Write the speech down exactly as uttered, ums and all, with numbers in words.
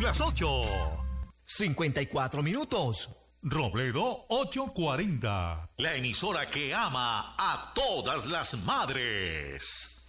las ocho. cincuenta y cuatro minutos. Robledo ocho cuarenta. La emisora que ama a todas las madres.